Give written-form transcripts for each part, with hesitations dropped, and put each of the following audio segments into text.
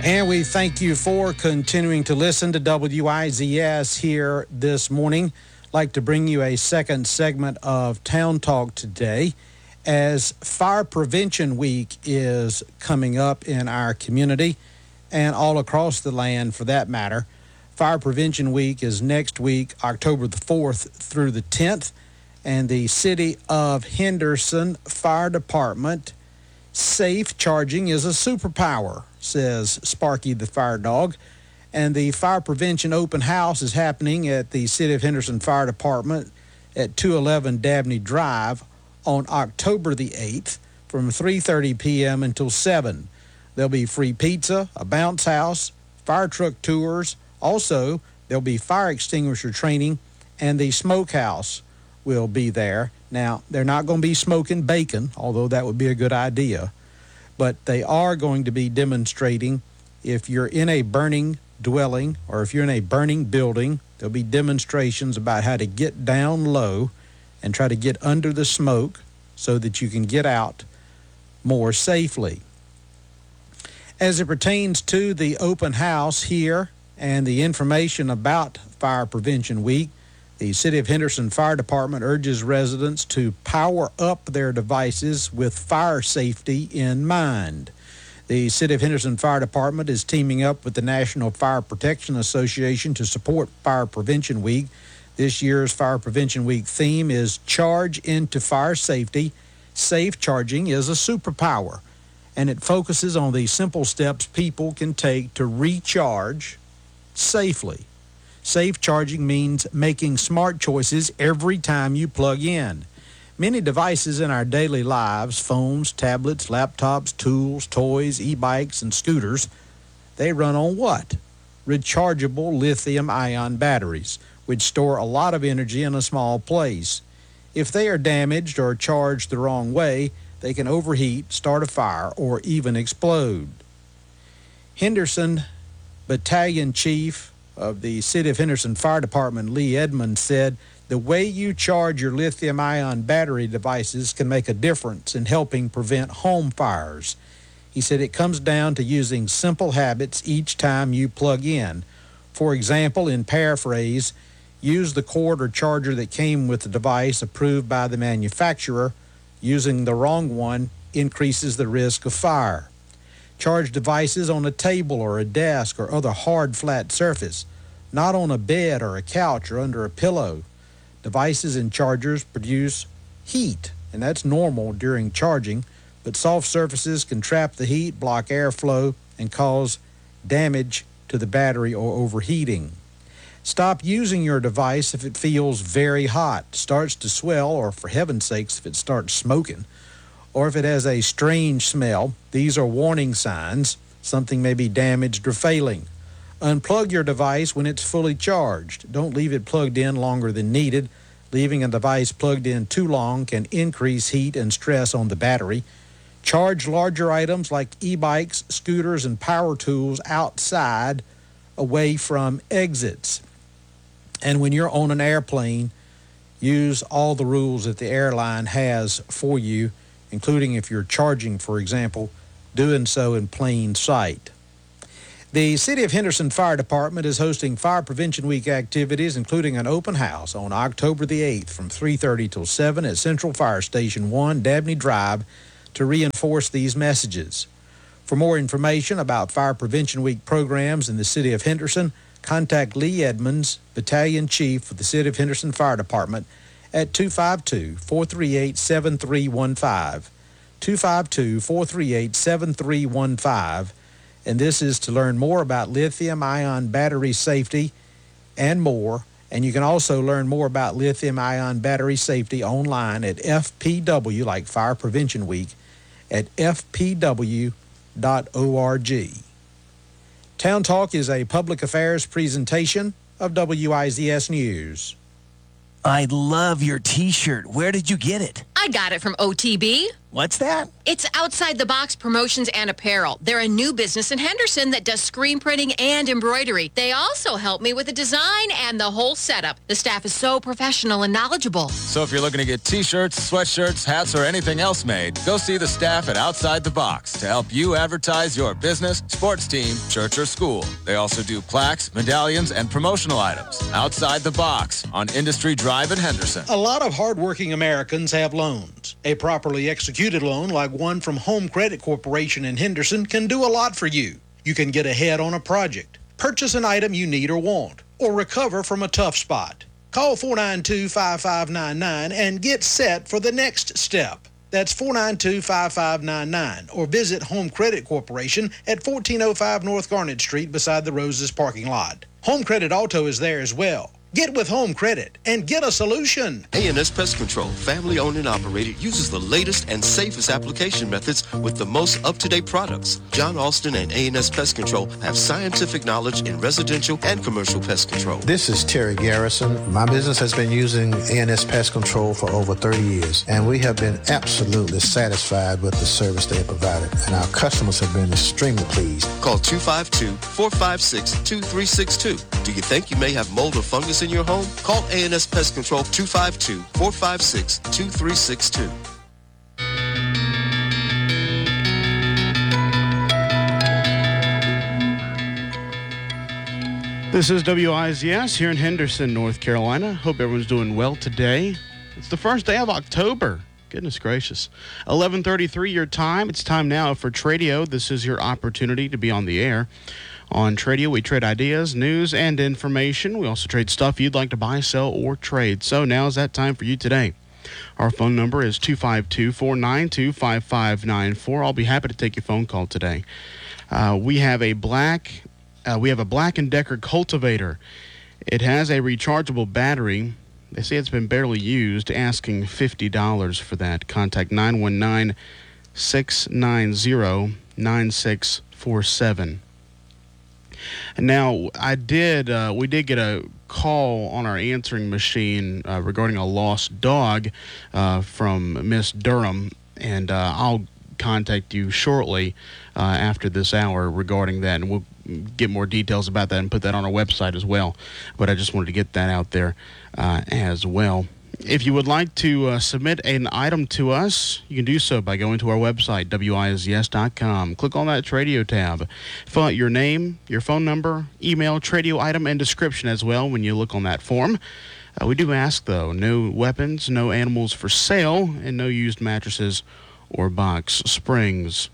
And we thank you for continuing to listen to WIZS here this morning. I'd like to bring you a second segment of Town Talk today as Fire Prevention Week is coming up in our community and all across the land for that matter. Fire Prevention Week is next week, October the 4th through the 10th, and the City of Henderson Fire Department safe charging is a superpower, says Sparky the Fire Dog. And the Fire Prevention Open House is happening at the City of Henderson Fire Department at 211 Dabney Drive on October the 8th from 3:30 p.m. until 7. There'll be free pizza, a bounce house, fire truck tours. Also, there'll be fire extinguisher training, and the smokehouse will be there. Now, they're not going to be smoking bacon, although that would be a good idea. But they are going to be demonstrating if you're in a burning dwelling or if you're in a burning building, there'll be demonstrations about how to get down low and try to get under the smoke so that you can get out more safely. As it pertains to the open house here and the information about Fire Prevention Week, the City of Henderson Fire Department urges residents to power up their devices with fire safety in mind. The City of Henderson Fire Department is teaming up with the National Fire Protection Association to support Fire Prevention Week. This year's Fire Prevention Week theme is Charge into Fire Safety. Safe charging is a superpower, and it focuses on the simple steps people can take to recharge safely. Safe charging means making smart choices every time you plug in. Many devices in our daily lives, phones, tablets, laptops, tools, toys, e-bikes, and scooters, they run on what? Rechargeable lithium-ion batteries, which store a lot of energy in a small place. If they are damaged or charged the wrong way, they can overheat, start a fire, or even explode. Henderson Battalion Chief of the City of Henderson Fire Department, Lee Edmonds, said, "The way you charge your lithium-ion battery devices can make a difference in helping prevent home fires." He said it comes down to using simple habits each time you plug in. For example, in paraphrase, use the cord or charger that came with the device approved by the manufacturer. Using the wrong one increases the risk of fire. Charge devices on a table or a desk or other hard, flat surface, not on a bed or a couch or under a pillow. Devices and chargers produce heat, and that's normal during charging, but soft surfaces can trap the heat, block airflow, and cause damage to the battery or overheating. Stop using your device if it feels very hot, starts to swell, or for heaven's sakes, if it starts smoking, or if it has a strange smell. These are warning signs something may be damaged or failing. Unplug your device when it's fully charged. Don't leave it plugged in longer than needed. Leaving a device plugged in too long can increase heat and stress on the battery. Charge larger items like e-bikes, scooters, and power tools outside, away from exits. And when you're on an airplane, use all the rules that the airline has for you, including if you're charging, for example, doing so in plain sight. The City of Henderson Fire Department is hosting Fire Prevention Week activities, including an open house on October the 8th from 3:30 till 7 at Central Fire Station 1, Dabney Drive, to reinforce these messages. For more information about Fire Prevention Week programs in the City of Henderson, contact Lee Edmonds, Battalion Chief of the City of Henderson Fire Department, at 252-438-7315, 252-438-7315, and this is to learn more about lithium-ion battery safety and more. And you can also learn more about lithium-ion battery safety online at FPW, like Fire Prevention Week, at fpw.org. Town Talk is a public affairs presentation of WIZS News. I love your T-shirt. Where did you get it? I got it from OTB. What's that? It's Outside the Box Promotions and Apparel. They're a new business in Henderson that does screen printing and embroidery. They also help me with the design and the whole setup. The staff is so professional and knowledgeable. So if you're looking to get t-shirts, sweatshirts, hats, or anything else made, go see the staff at Outside the Box to help you advertise your business, sports team, church, or school. They also do plaques, medallions, and promotional items. Outside the Box on Industry Drive in Henderson. A lot of hardworking Americans have loans. A properly executed loan like one from Home Credit Corporation in Henderson can do a lot for you. You can get ahead on a project, purchase an item you need or want, or recover from a tough spot. Call 492-5599 and get set for the next step. That's 492-5599, or visit Home Credit Corporation at 1405 North Garnet Street beside the Roses parking lot. Home Credit Auto is there as well. Get with Home Credit and get a solution. A&S Pest Control, family owned and operated, uses the latest and safest application methods with the most up-to-date products. John Alston and A&S Pest Control have scientific knowledge in residential and commercial pest control. This is Terry Garrison. My business has been using A&S Pest Control for over 30 years, and we have been absolutely satisfied with the service they have provided, and our customers have been extremely pleased. Call 252-456-2362. Do you think you may have mold or fungus in your home? Call A&S Pest Control 252-456-2362. This is WIZS here in Henderson, North Carolina. Hope everyone's doing well today. It's the first day of October. Goodness gracious. 11:33 your time. It's time now for Tradio. This is your opportunity to be on the air. On Tradio, we trade ideas, news, and information. We also trade stuff you'd like to buy, sell, or trade. So now is that time for you today. Our phone number is 252-492-5594. I'll be happy to take your phone call today. We have a Black & Decker cultivator. It has a rechargeable battery. They say it's been barely used, asking $50 for that. Contact 919-690-9647. Now, we did get a call on our answering machine regarding a lost dog from Miss Durham, and I'll contact you shortly after this hour regarding that, and we'll get more details about that and put that on our website as well. But I just wanted to get that out there as well. If you would like to submit an item to us, you can do so by going to our website, WIZS.com. Click on that Tradio tab. Fill out your name, your phone number, email, Tradio item, and description as well when you look on that form. We do ask, though, no weapons, no animals for sale, and no used mattresses or box springs.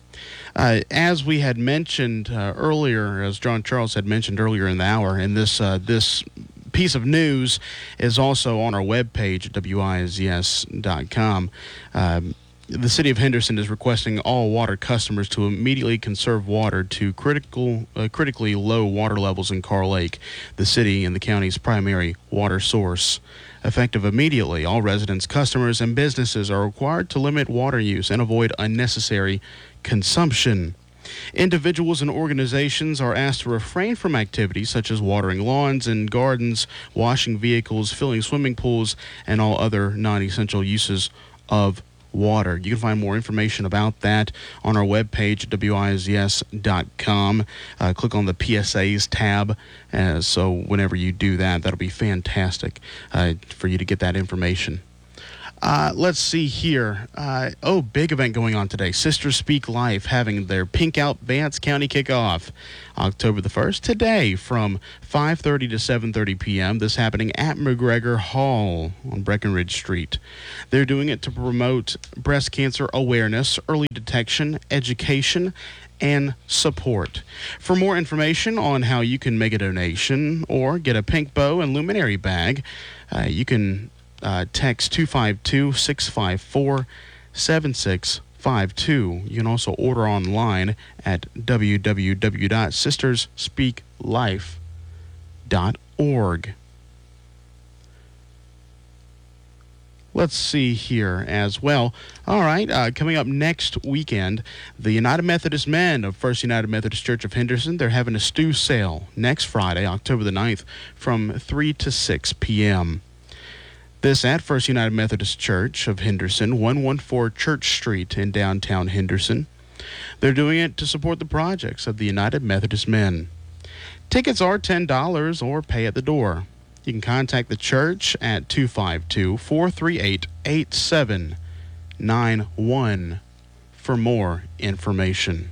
As we had mentioned earlier, as John Charles had mentioned earlier in the hour, and this piece of news is also on our webpage at WIZS.com. The city of Henderson is requesting all water customers to immediately conserve water to critically low water levels in Carl Lake, the city and the county's primary water source. Effective immediately, all residents, customers, and businesses are required to limit water use and avoid unnecessary consumption. Individuals and organizations are asked to refrain from activities such as watering lawns and gardens, washing vehicles, filling swimming pools, and all other non-essential uses of water. You can find more information about that on our webpage at WIZS.com. Click on the PSAs tab. So whenever you do that, that'll be fantastic for you to get that information. Let's see here. Big event going on today. Sisters Speak Life having their Pink Out Vance County kickoff October the 1st today from 5:30 to 7:30 p.m. This happening at McGregor Hall on Breckenridge Street. They're doing it to promote breast cancer awareness, early detection, education, and support. For more information on how you can make a donation or get a pink bow and luminary bag, you can text 252-654-7652. You can also order online at www.sistersspeaklife.org. Let's see here as well. All right, coming up next weekend, the United Methodist Men of First United Methodist Church of Henderson, they're having a stew sale next Friday, October the 9th, from 3 to 6 p.m. This at First United Methodist Church of Henderson, 114 Church Street in downtown Henderson. They're doing it to support the projects of the United Methodist Men. Tickets are $10 or pay at the door. You can contact the church at 252-438-8791 for more information.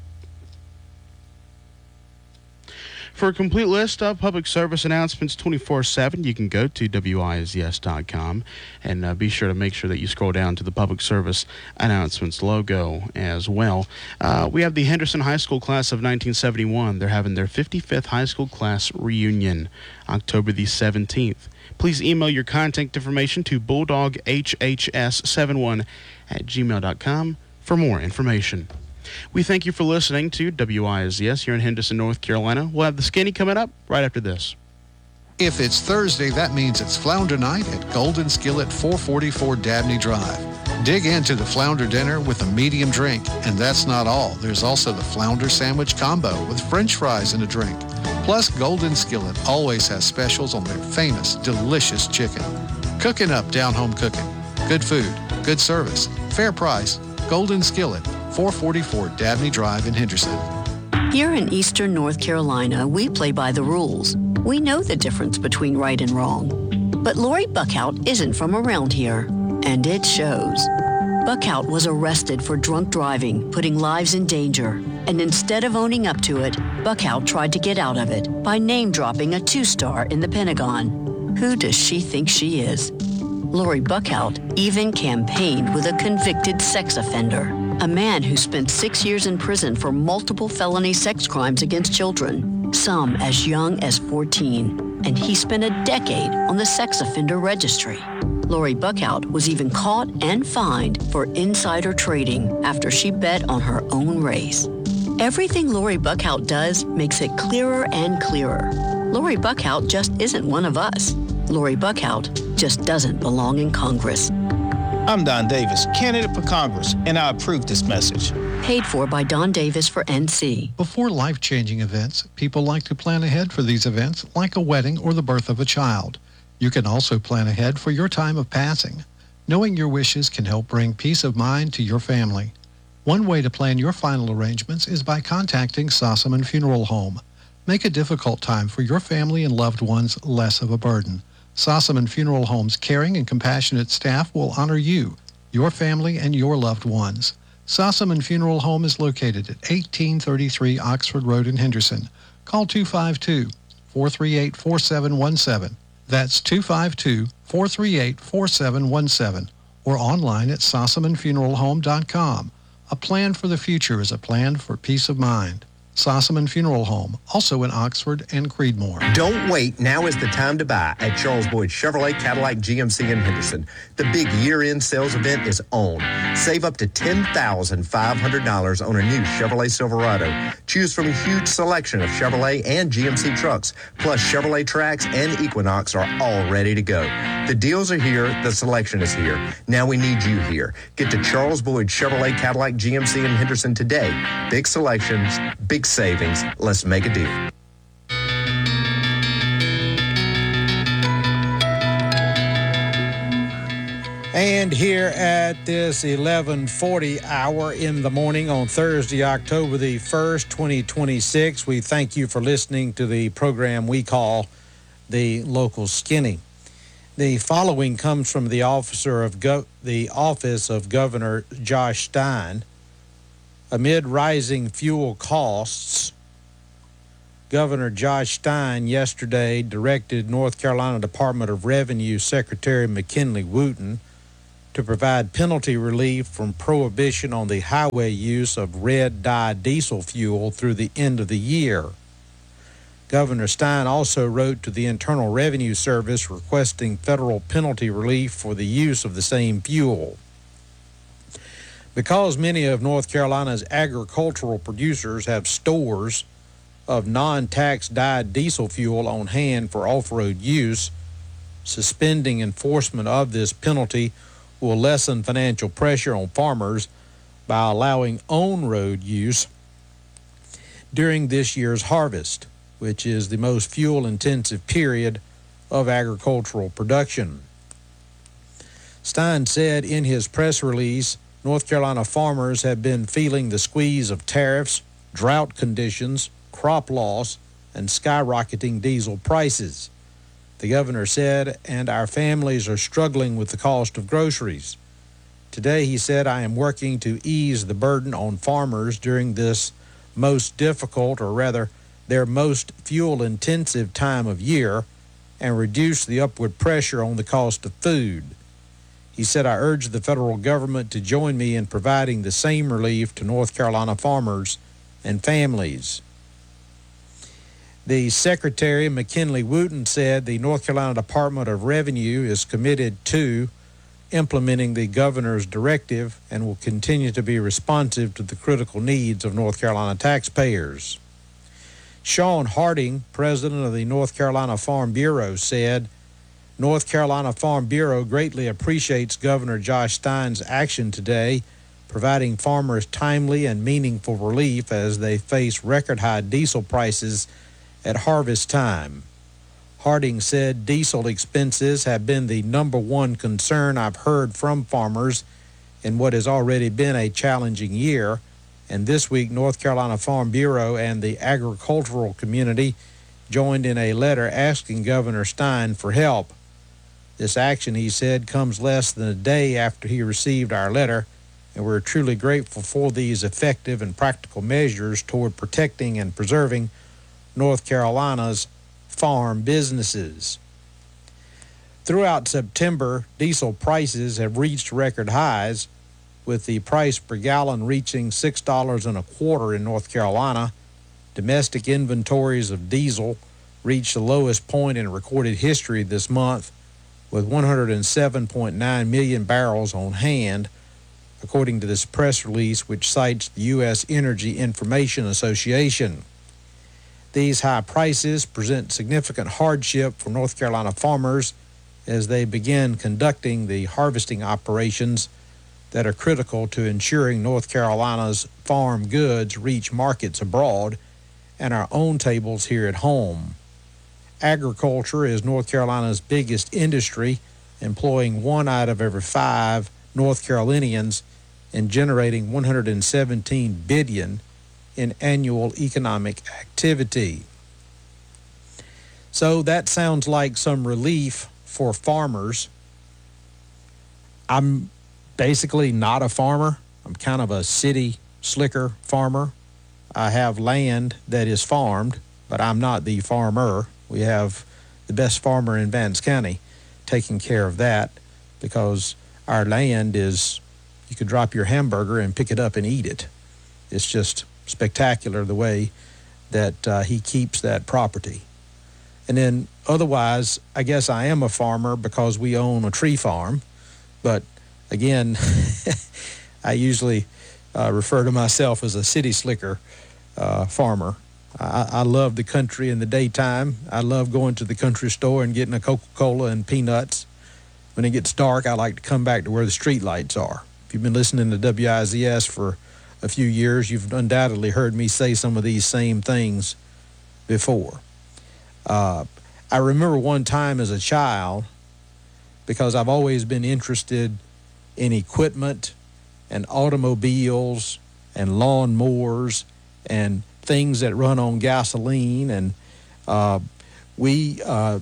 For a complete list of public service announcements 24/7, you can go to WISES.com and be sure to make sure that you scroll down to the public service announcements logo as well. We have the Henderson High School class of 1971. They're having their 55th high school class reunion, October the 17th. Please email your contact information to bulldoghhs71@gmail.com for more information. We thank you for listening to WISES here in Henderson, North Carolina. We'll have the Skinny coming up right after this. If it's Thursday, that means it's Flounder Night at Golden Skillet, 444 Dabney Drive. Dig into the Flounder dinner with a medium drink, and that's not all. There's also the Flounder sandwich combo with French fries and a drink. Plus, Golden Skillet always has specials on their famous, delicious chicken. Cooking up down-home cooking. Good food, good service, fair price. Golden Skillet, 444 Dabney Drive in Henderson. Here in Eastern North Carolina, we play by the rules. We know the difference between right and wrong. But Lori Buckhout isn't from around here, and it shows. Buckhout was arrested for drunk driving, putting lives in danger. And instead of owning up to it, Buckhout tried to get out of it by name-dropping a 2-star in the Pentagon. Who does she think she is? Lori Buckhout even campaigned with a convicted sex offender, a man who spent 6 years in prison for multiple felony sex crimes against children, some as young as 14, and he spent a decade on the sex offender registry. Lori Buckhout was even caught and fined for insider trading after she bet on her own race. Everything Lori Buckhout does makes it clearer and clearer. Lori Buckhout just isn't one of us. Lori Buckhout just doesn't belong in Congress. I'm Don Davis, candidate for Congress, and I approve this message. Paid for by Don Davis for NC. Before life-changing events, people like to plan ahead for these events, like a wedding or the birth of a child. You can also plan ahead for your time of passing. Knowing your wishes can help bring peace of mind to your family. One way to plan your final arrangements is by contacting Sossaman Funeral Home. Make a difficult time for your family and loved ones less of a burden. Sossaman Funeral Home's caring and compassionate staff will honor you, your family, and your loved ones. Sossaman Funeral Home is located at 1833 Oxford Road in Henderson. Call 252-438-4717. That's 252-438-4717. Or online at sossamanfuneralhome.com. A plan for the future is a plan for peace of mind. Sossaman Funeral Home, also in Oxford and Creedmoor. Don't wait. Now is the time to buy at Charles Boyd Chevrolet Cadillac GMC in Henderson. The big year-end sales event is on. Save up to $10,500 on a new Chevrolet Silverado. Choose from a huge selection of Chevrolet and GMC trucks, plus Chevrolet Trax and Equinox are all ready to go. The deals are here. The selection is here. Now we need you here. Get to Charles Boyd Chevrolet Cadillac GMC in Henderson today. Big selections, big savings. Let's make a deal. And here at this 11:40 hour in the morning on Thursday, October the 1st, 2026, we thank you for listening to the program we call The Local Skinny. The following comes from the office of Governor Josh Stein. Amid rising fuel costs, Governor Josh Stein yesterday directed North Carolina Department of Revenue Secretary McKinley Wooten to provide penalty relief from prohibition on the highway use of red dye diesel fuel through the end of the year. Governor Stein also wrote to the Internal Revenue Service requesting federal penalty relief for the use of the same fuel. Because many of North Carolina's agricultural producers have stores of non-tax dyed diesel fuel on hand for off-road use, suspending enforcement of this penalty will lessen financial pressure on farmers by allowing on-road use during this year's harvest, which is the most fuel-intensive period of agricultural production. Stein said in his press release, North Carolina farmers have been feeling the squeeze of tariffs, drought conditions, crop loss, and skyrocketing diesel prices. The governor said, and our families are struggling with the cost of groceries. Today, he said, I am working to ease the burden on farmers during this most difficult, or rather, their most fuel-intensive time of year, and reduce the upward pressure on the cost of food. He said, I urge the federal government to join me in providing the same relief to North Carolina farmers and families. The Secretary, McKinley Wooten, said the North Carolina Department of Revenue is committed to implementing the governor's directive and will continue to be responsive to the critical needs of North Carolina taxpayers. Sean Harding, president of the North Carolina Farm Bureau, said, North Carolina Farm Bureau greatly appreciates Governor Josh Stein's action today, providing farmers timely and meaningful relief as they face record-high diesel prices at harvest time. Harding said diesel expenses have been the number one concern I've heard from farmers in what has already been a challenging year, and this week North Carolina Farm Bureau and the agricultural community joined in a letter asking Governor Stein for help. This action, he said, comes less than a day after he received our letter, and we're truly grateful for these effective and practical measures toward protecting and preserving North Carolina's farm businesses. Throughout September, diesel prices have reached record highs, with the price per gallon reaching $6.25 in North Carolina. Domestic inventories of diesel reached the lowest point in recorded history this month, with 107.9 million barrels on hand, according to this press release, which cites the U.S. Energy Information Association. These high prices present significant hardship for North Carolina farmers as they begin conducting the harvesting operations that are critical to ensuring North Carolina's farm goods reach markets abroad and our own tables here at home. Agriculture is North Carolina's biggest industry, employing 1 out of every 5 North Carolinians and generating $117 billion in annual economic activity. So that sounds like some relief for farmers. I'm basically not a farmer. I'm kind of a city slicker farmer. I have land that is farmed, but I'm not the farmer. We have the best farmer in Vance County taking care of that, because our land is, you could drop your hamburger and pick it up and eat it. It's just spectacular the way that he keeps that property. And then otherwise, I guess I am a farmer because we own a tree farm. But again, I usually refer to myself as a city slicker farmer. I love the country in the daytime. I love going to the country store and getting a Coca-Cola and peanuts. When it gets dark, I like to come back to where the street lights are. If you've been listening to WIZS for a few years, you've undoubtedly heard me say some of these same things before. I remember one time as a child, because I've always been interested in equipment and automobiles and lawnmowers and things that run on gasoline, and we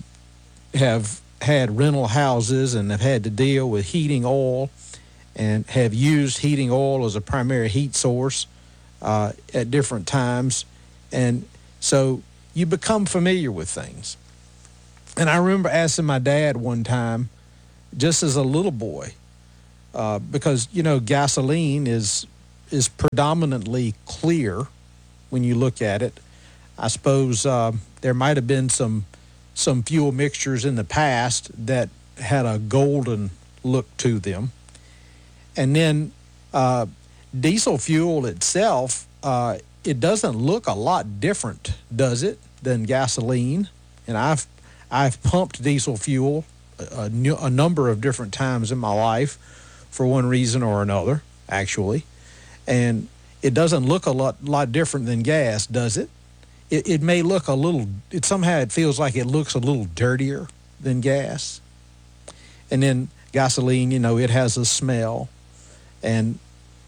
have had rental houses and have had to deal with heating oil and have used heating oil as a primary heat source at different times. And so you become familiar with things. And I remember asking my dad one time, just as a little boy, because, you know, gasoline is predominantly clear when you look at it. I suppose there might have been some fuel mixtures in the past that had a golden look to them. And then diesel fuel itself, it doesn't look a lot different, does it, than gasoline? And I've pumped diesel fuel a number of different times in my life for one reason or another, actually. And it doesn't look a lot different than gas, does it? It may look a little, it feels like it looks a little dirtier than gas. And then Gasoline, it has a smell. And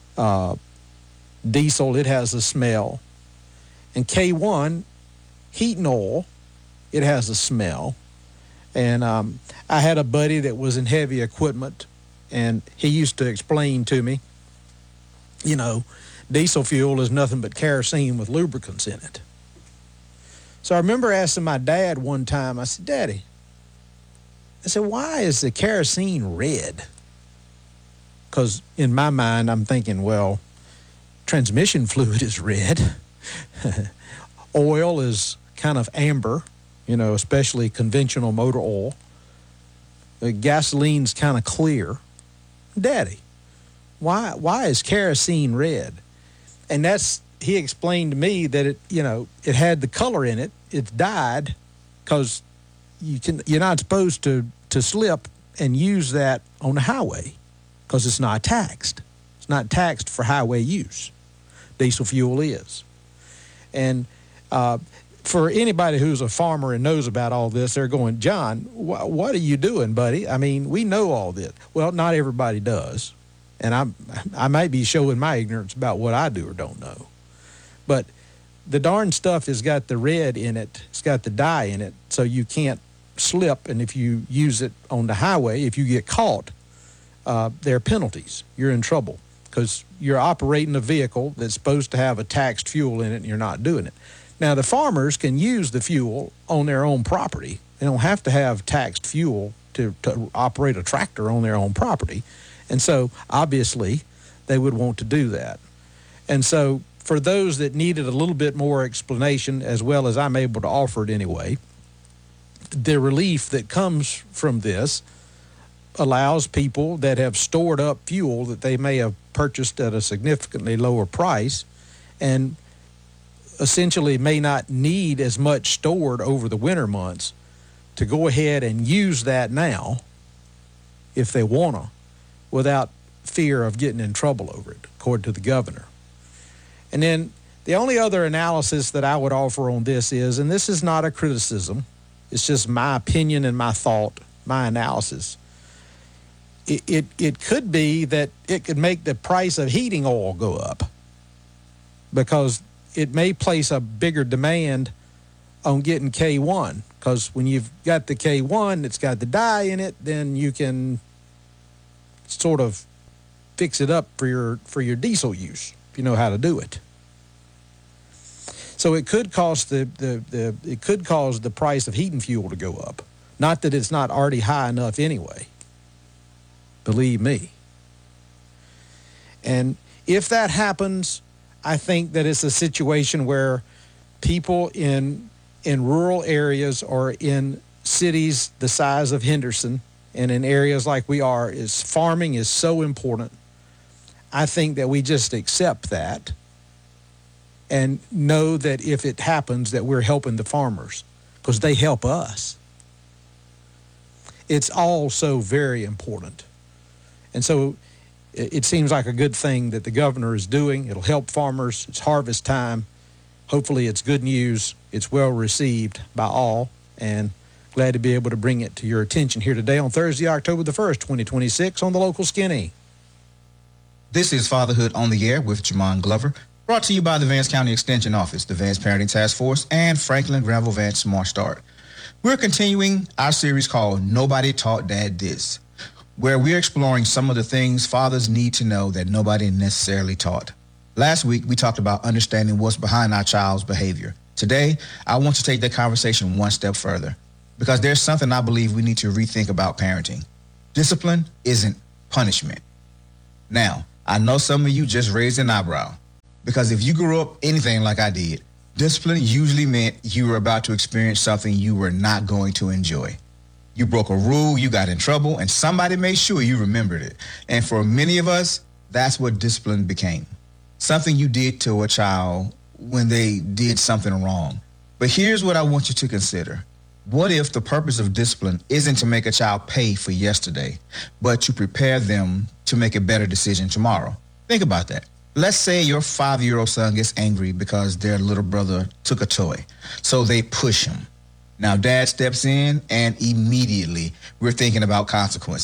diesel, it has a smell. And K1, heating oil, it has a smell. And I had a buddy that was in heavy equipment, and he used to explain to me, diesel fuel is nothing but kerosene with lubricants in it. So I remember asking my dad one time, I said, Daddy, why is the kerosene red? Because in my mind, I'm thinking, well, transmission fluid is red. Oil is kind of amber, especially conventional motor oil. The gasoline's kind of clear. Daddy, why is kerosene red? And he explained to me that it had the color in it. It's dyed because you're not supposed to slip and use that on the highway because it's not taxed. It's not taxed for highway use. Diesel fuel is. And for anybody who's a farmer and knows about all this, they're going, John, what are you doing, buddy? I mean, we know all this. Well, not everybody does. And I might be showing my ignorance about what I do or don't know. But the darn stuff has got the red in it. It's got the dye in it, so you can't slip. And if you use it on the highway, if you get caught, there are penalties. You're in trouble because you're operating a vehicle that's supposed to have a taxed fuel in it, and you're not doing it. Now, the farmers can use the fuel on their own property. They don't have to have taxed fuel to operate a tractor on their own property. And so, obviously, they would want to do that. And so, for those that needed a little bit more explanation, as well as I'm able to offer it anyway, the relief that comes from this allows people that have stored up fuel that they may have purchased at a significantly lower price and essentially may not need as much stored over the winter months to go ahead and use that now if they want to, without fear of getting in trouble over it, according to the governor. And then the only other analysis that I would offer on this is, and this is not a criticism, it's just my opinion and my thought, my analysis. It could be that it could make the price of heating oil go up because it may place a bigger demand on getting K1, because when you've got the K1 that's got the dye in it, then you can sort of fix it up for your diesel use if you know how to do it. So it could cause it could cause the price of heating fuel to go up. Not that it's not already high enough anyway. Believe me. And if that happens, I think that it's a situation where people in rural areas or in cities the size of Henderson and in areas like we are, farming is so important. I think that we just accept that and know that if it happens that we're helping the farmers because they help us. It's all so very important. And so it seems like a good thing that the governor is doing. It'll help farmers. It's harvest time. Hopefully it's good news. It's well received by all, and glad to be able to bring it to your attention here today on Thursday, October the 1st, 2026 on the Local Skinny. This is Fatherhood on the Air with Jamon Glover, brought to you by the Vance County Extension Office, the Vance Parenting Task Force, and Franklin Granville Vance Smart Start. We're continuing our series called Nobody Taught Dad This, where we're exploring some of the things fathers need to know that nobody necessarily taught. Last week, we talked about understanding what's behind our child's behavior. Today, I want to take that conversation one step further, because there's something I believe we need to rethink about parenting. Discipline isn't punishment. Now, I know some of you just raised an eyebrow, because if you grew up anything like I did, discipline usually meant you were about to experience something you were not going to enjoy. You broke a rule, you got in trouble, and somebody made sure you remembered it. And for many of us, that's what discipline became. Something you did to a child when they did something wrong. But here's what I want you to consider. What if the purpose of discipline isn't to make a child pay for yesterday, but to prepare them to make a better decision tomorrow? Think about that. Let's say your 5-year-old son gets angry because their little brother took a toy, so they push him. Now, dad steps in, and immediately we're thinking about consequences.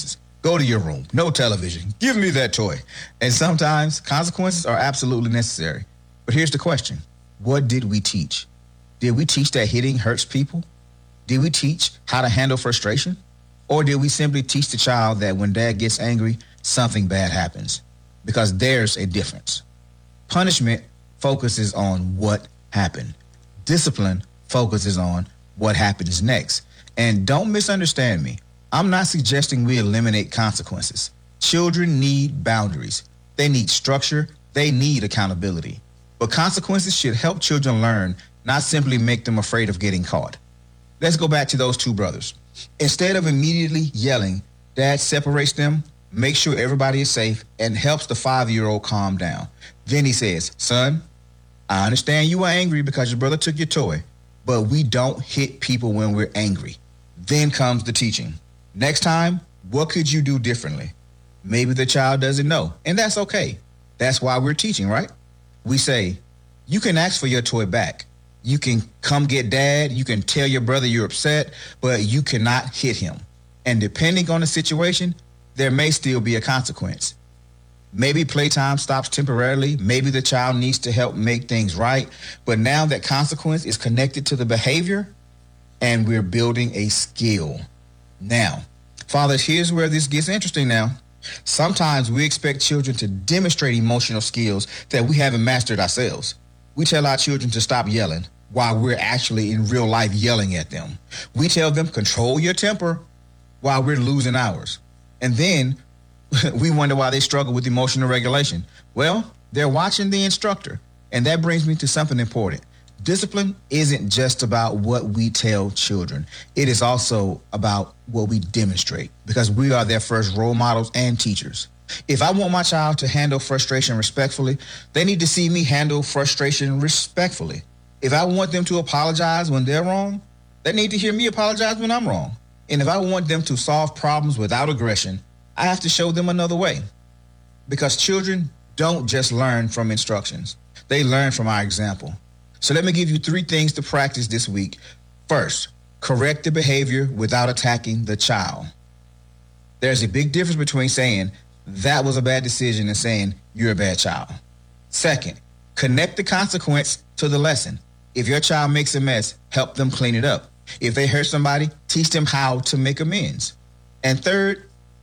Go to your room. No television. Give me that toy. And sometimes consequences are absolutely necessary. But here's the question. What did we teach? Did we teach that hitting hurts people? Did we teach how to handle frustration? Or did we simply teach the child that when dad gets angry, something bad happens? Because there's a difference. Punishment focuses on what happened. Discipline focuses on what happens next. And don't misunderstand me. I'm not suggesting we eliminate consequences. Children need boundaries. They need structure. They need accountability. But consequences should help children learn, not simply make them afraid of getting caught. Let's go back to those two brothers. Instead of immediately yelling, Dad separates them, makes sure everybody is safe, and helps the 5-year-old calm down. Then he says, son, I understand you are angry because your brother took your toy, but we don't hit people when we're angry. Then comes the teaching. Next time, what could you do differently? Maybe the child doesn't know, and that's okay. That's why we're teaching, right? We say, you can ask for your toy back. You can come get dad. You can tell your brother you're upset, but you cannot hit him. And depending on the situation, there may still be a consequence. Maybe playtime stops temporarily. Maybe the child needs to help make things right. But now that consequence is connected to the behavior, and we're building a skill. Now, fathers, here's where this gets interesting now. Sometimes we expect children to demonstrate emotional skills that we haven't mastered ourselves. We tell our children to stop yelling while we're actually in real life yelling at them. We tell them, control your temper while we're losing ours. And then we wonder why they struggle with emotional regulation. Well, they're watching the instructor. And that brings me to something important. Discipline isn't just about what we tell children. It is also about what we demonstrate, because we are their first role models and teachers. If I want my child to handle frustration respectfully, they need to see me handle frustration respectfully. If I want them to apologize when they're wrong, they need to hear me apologize when I'm wrong. And if I want them to solve problems without aggression, I have to show them another way. Because children don't just learn from instructions. They learn from our example. So let me give you 3 things to practice this week. First, correct the behavior without attacking the child. There's a big difference between saying, that was a bad decision, and saying, you're a bad child. Second, connect the consequence to the lesson. If your child makes a mess, help them clean it up. If they hurt somebody, teach them how to make amends. And third,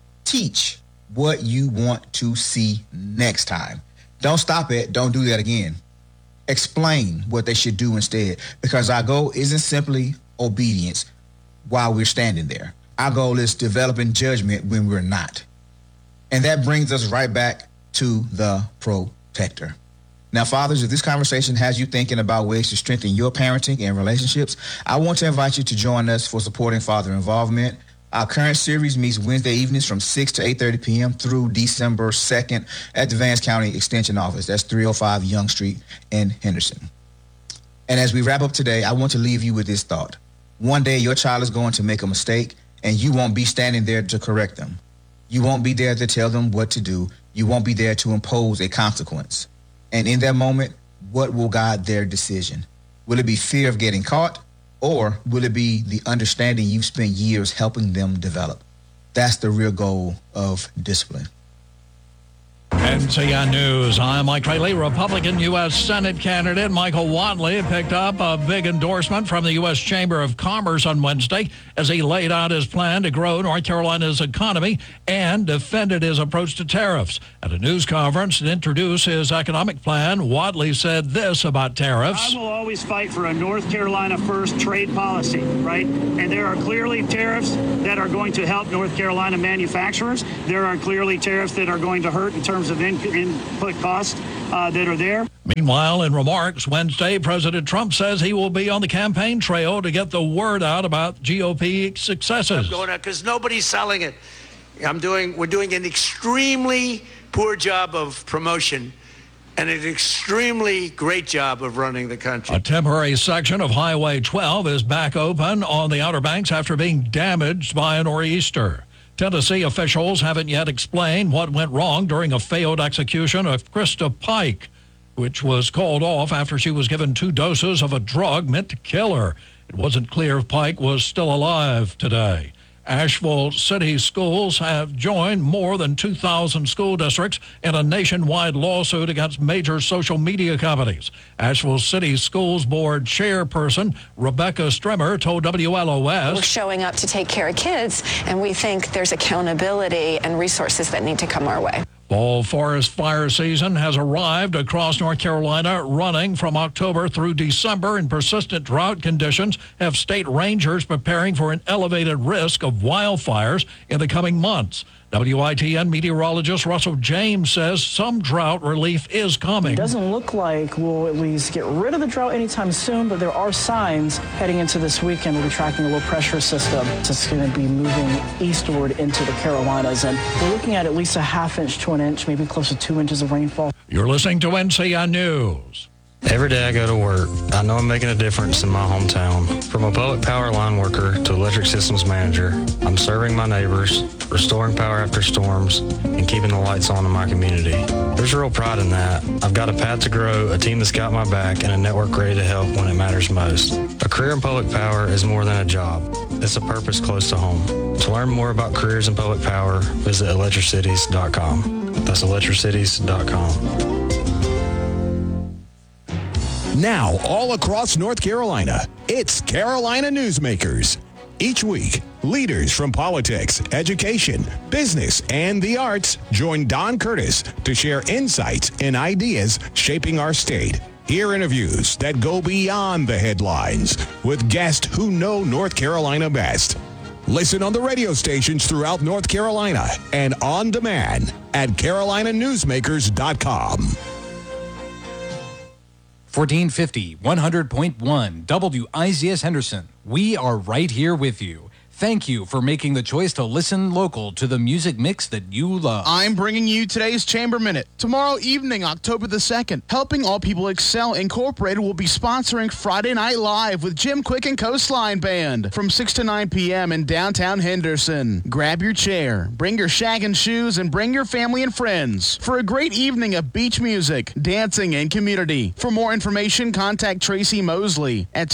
teach what you want to see next time. Don't stop at, don't do that again. Explain what they should do instead, because our goal isn't simply obedience while we're standing there. Our goal is developing judgment when we're not. And that brings us right back to the protector. Now, fathers, if this conversation has you thinking about ways to strengthen your parenting and relationships, I want to invite you to join us for supporting father involvement. Our current series meets Wednesday evenings from 6 to 8:30 p.m. through December 2nd at the Vance County Extension Office. That's 305 Young Street in Henderson. And as we wrap up today, I want to leave you with this thought. One day your child is going to make a mistake, and you won't be standing there to correct them. You won't be there to tell them what to do. You won't be there to impose a consequence. And in that moment, what will guide their decision? Will it be fear of getting caught? Or will it be the understanding you've spent years helping them develop? That's the real goal of discipline. NCN News. I'm Mike Rayleigh. Republican U.S. Senate candidate Michael Whatley picked up a big endorsement from the U.S. Chamber of Commerce on Wednesday as he laid out his plan to grow North Carolina's economy and defended his approach to tariffs. At a news conference to introduce his economic plan, Whatley said this about tariffs. I will always fight for a North Carolina first trade policy, right? And there are clearly tariffs that are going to help North Carolina manufacturers. There are clearly tariffs that are going to hurt in terms of input costs that are there. Meanwhile, in remarks Wednesday, President Trump says he will be on the campaign trail to get the word out about GOP successes. I'm going out because nobody's selling it. We're doing an extremely poor job of promotion and an extremely great job of running the country. A temporary section of Highway 12 is back open on the Outer Banks after being damaged by a nor'easter. Tennessee officials haven't yet explained what went wrong during a failed execution of Krista Pike, which was called off after she was given 2 doses of a drug meant to kill her. It wasn't clear if Pike was still alive today. Asheville City Schools have joined more than 2,000 school districts in a nationwide lawsuit against major social media companies. Asheville City Schools Board Chairperson Rebecca Strimmer told WLOS, "We're showing up to take care of kids, and we think there's accountability and resources that need to come our way." Fall forest fire season has arrived across North Carolina, running from October through December, and persistent drought conditions have state rangers preparing for an elevated risk of wildfires in the coming months. WITN meteorologist Russell James says some drought relief is coming. It doesn't look like we'll at least get rid of the drought anytime soon, but there are signs heading into this weekend. We'll be tracking a low pressure system. It's going to be moving eastward into the Carolinas, and we're looking at least a half inch to an inch, maybe close to 2 inches of rainfall. You're listening to NCN News. Every day I go to work, I know I'm making a difference in my hometown. From a public power line worker to electric systems manager, I'm serving my neighbors, restoring power after storms, and keeping the lights on in my community. There's real pride in that. I've got a path to grow, a team that's got my back, and a network ready to help when it matters most. A career in public power is more than a job. It's a purpose close to home. To learn more about careers in public power, visit electricities.com. That's electricities.com. Now, all across North Carolina, it's Carolina Newsmakers. Each week, leaders from politics, education, business, and the arts join Don Curtis to share insights and ideas shaping our state. Hear interviews that go beyond the headlines with guests who know North Carolina best. Listen on the radio stations throughout North Carolina and on demand at carolinanewsmakers.com. 1450, 100.1, WIZS Henderson. We are right here with you. Thank you for making the choice to listen local to the music mix that you love. I'm bringing you today's Chamber Minute. Tomorrow evening, October the 2nd, Helping All People Excel Incorporated will be sponsoring Friday Night Live with Jim Quick and Coastline Band from 6 to 9 p.m. in downtown Henderson. Grab your chair, bring your shag and shoes, and bring your family and friends for a great evening of beach music, dancing, and community. For more information, contact Tracy Mosley at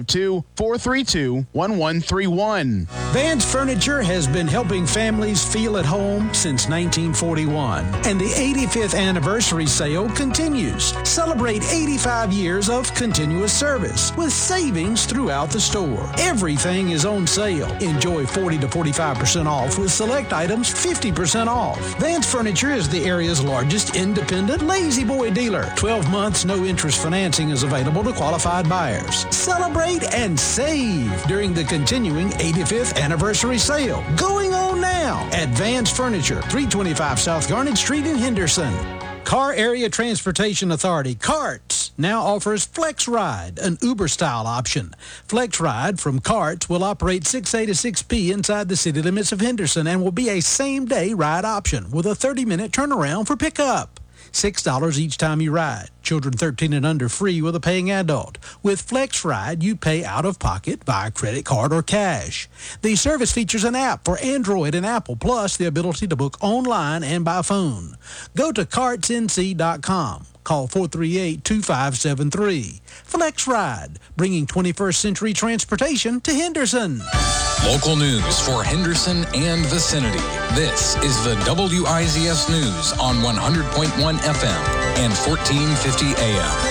252-432-1131. Vance Furniture has been helping families feel at home since 1941, and the 85th anniversary sale continues. Celebrate 85 years of continuous service with savings throughout the store. Everything is on sale. Enjoy 40 to 45% off with select items 50% off. Vance Furniture is the area's largest independent Lazy Boy dealer. 12 months no interest financing is available to qualified buyers. Celebrate and save during the continuing 85th anniversary sale going on now at Vance Furniture, 325 South Garnet Street in Henderson. Car Area Transportation Authority, CARTS, now offers Flex Ride, an Uber-style option. Flex Ride from CARTS will operate 6A to 6P inside the city limits of Henderson and will be a same-day ride option with a 30-minute turnaround for pickup. $6 each time you ride. Children 13 and under free with a paying adult. With Flex Ride, you pay out of pocket via credit card or cash. The service features an app for Android and Apple, plus the ability to book online and by phone. Go to cartsnc.com. Call 438-2573. Flex Ride, bringing 21st century transportation to Henderson. Local news for Henderson and vicinity. This is the WIZS News on 100.1 FM and 1450 AM.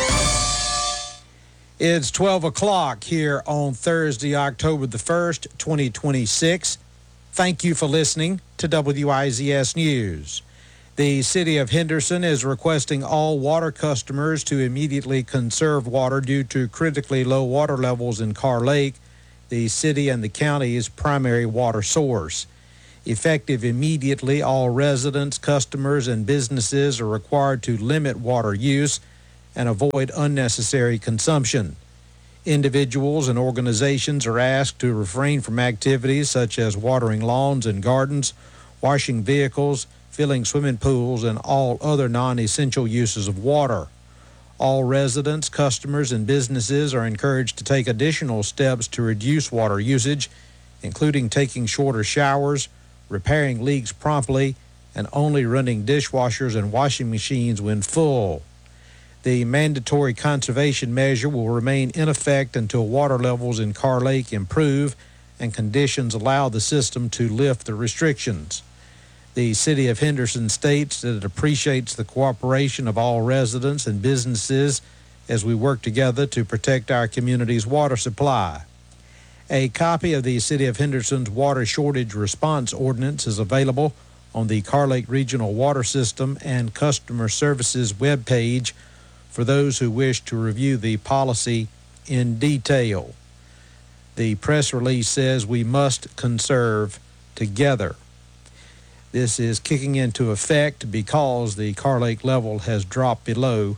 It's 12 o'clock here on Thursday, October the 1st, 2026. Thank you for listening to WIZS News. The City of Henderson is requesting all water customers to immediately conserve water due to critically low water levels in Carr Lake, the city and the county's primary water source. Effective immediately, all residents, customers, and businesses are required to limit water use and avoid unnecessary consumption. Individuals and organizations are asked to refrain from activities such as watering lawns and gardens, washing vehicles, filling swimming pools, and all other non-essential uses of water. All residents, customers, and businesses are encouraged to take additional steps to reduce water usage, including taking shorter showers, repairing leaks promptly, and only running dishwashers and washing machines when full. The mandatory conservation measure will remain in effect until water levels in Carr Lake improve and conditions allow the system to lift the restrictions. The City of Henderson states that it appreciates the cooperation of all residents and businesses as we work together to protect our community's water supply. A copy of the City of Henderson's Water Shortage Response Ordinance is available on the Carr Lake Regional Water System and Customer Services webpage for those who wish to review the policy in detail. The press release says we must conserve together. This is kicking into effect because the Carr Lake level has dropped below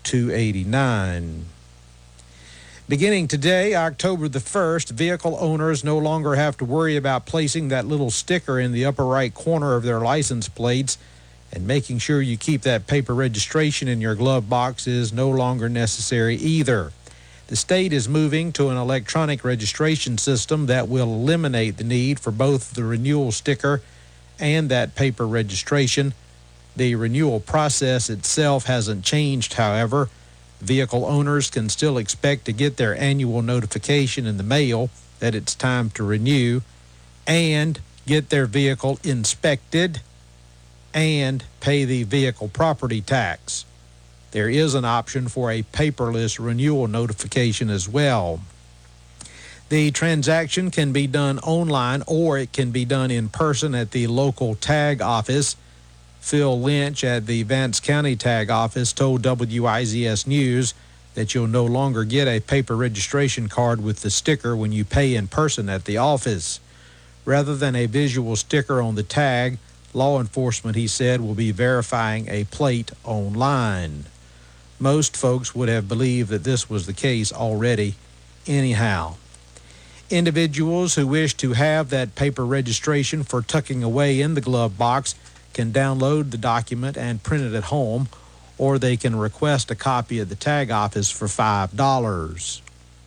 289. Beginning today, October the 1st, vehicle owners no longer have to worry about placing that little sticker in the upper right corner of their license plates, and making sure you keep that paper registration in your glove box is no longer necessary either. The state is moving to an electronic registration system that will eliminate the need for both the renewal sticker and that paper registration. The renewal process itself hasn't changed, however. Vehicle owners can still expect to get their annual notification in the mail that it's time to renew, and get their vehicle inspected, and pay the vehicle property tax. There is an option for a paperless renewal notification as well. The transaction can be done online, or it can be done in person at the local tag office. Phil Lynch at the Vance County Tag Office told WIZS News that you'll no longer get a paper registration card with the sticker when you pay in person at the office. Rather than a visual sticker on the tag, law enforcement, he said, will be verifying a plate online. Most folks would have believed that this was the case already anyhow. Individuals who wish to have that paper registration for tucking away in the glove box can download the document and print it at home, or they can request a copy at the tag office for $5.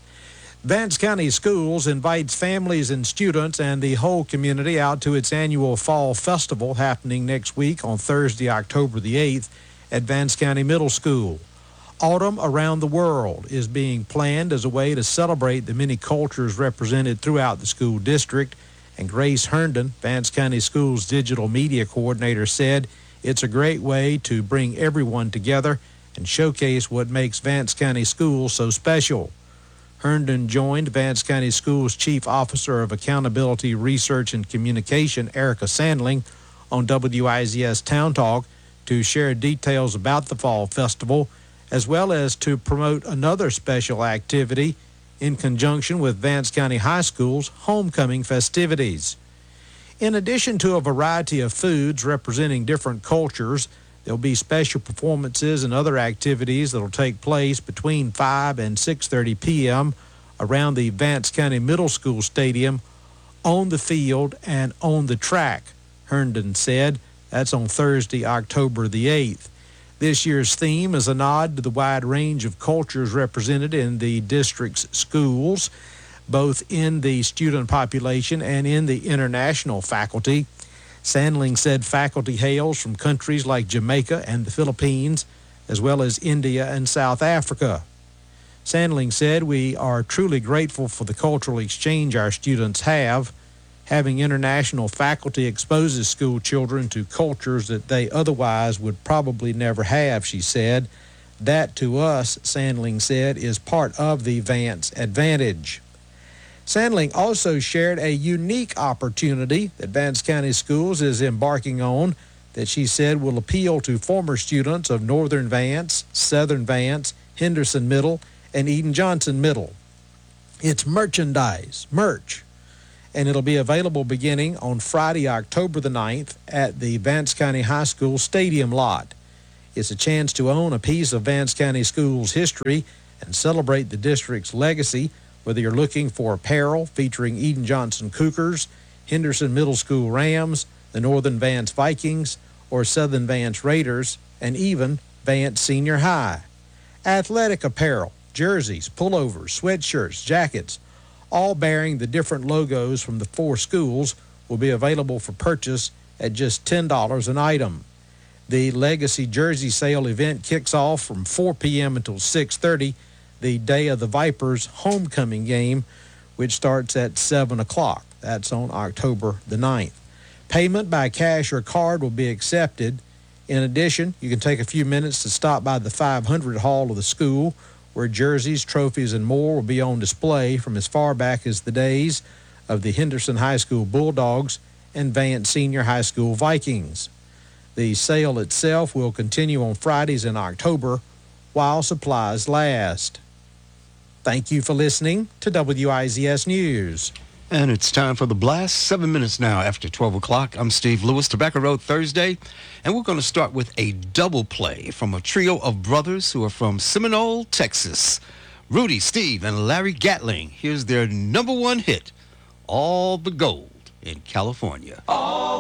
Vance County Schools invites families and students and the whole community out to its annual Fall Festival happening next week on Thursday, October the 8th at Vance County Middle School. Autumn Around the World is being planned as a way to celebrate the many cultures represented throughout the school district, and Grace Herndon, Vance County Schools Digital Media Coordinator, said it's a great way to bring everyone together and showcase what makes Vance County Schools so special. Herndon joined Vance County Schools Chief Officer of Accountability, Research, and Communication, Erica Sandling, on WIZS Town Talk to share details about the Fall Festival, as well as to promote another special activity in conjunction with Vance County High School's homecoming festivities. In addition to a variety of foods representing different cultures, there'll be special performances and other activities that will take place between 5 and 6:30 p.m. around the Vance County Middle School Stadium, on the field, and on the track, Herndon said. That's on Thursday, October the 8th. This year's theme is a nod to the wide range of cultures represented in the district's schools, both in the student population and in the international faculty. Sandling said faculty hails from countries like Jamaica and the Philippines, as well as India and South Africa. Sandling said, "We are truly grateful for the cultural exchange our students have. Having international faculty exposes school children to cultures that they otherwise would probably never have," she said. That, to us, Sandling said, is part of the Vance advantage. Sandling also shared a unique opportunity that Vance County Schools is embarking on that she said will appeal to former students of Northern Vance, Southern Vance, Henderson Middle, and Eden Johnson Middle. It's merchandise, merch, and it'll be available beginning on Friday, October the 9th at the Vance County High School Stadium lot. It's a chance to own a piece of Vance County Schools history and celebrate the district's legacy, whether you're looking for apparel featuring Eden Johnson Cougars, Henderson Middle School Rams, the Northern Vance Vikings, or Southern Vance Raiders, and even Vance Senior High. Athletic apparel, jerseys, pullovers, sweatshirts, jackets, all bearing the different logos from the 4 schools, will be available for purchase at just $10 an item. The Legacy Jersey Sale event kicks off from 4 p.m. until 6:30, the day of the Vipers' homecoming game, which starts at 7 o'clock. That's on October the 9th. Payment by cash or card will be accepted. In addition, you can take a few minutes to stop by the 500 hall of the school, where jerseys, trophies, and more will be on display from as far back as the days of the Henderson High School Bulldogs and Vance Senior High School Vikings. The sale itself will continue on Fridays in October while supplies last. Thank you for listening to WIZS News. And it's time for the blast. 7 minutes now after 12 o'clock. I'm Steve Lewis, Tobacco Road Thursday. And we're going to start with a double play from a trio of brothers who are from Seminole, Texas. Rudy, Steve, and Larry Gatling. Here's their number one hit, All the Gold in California. All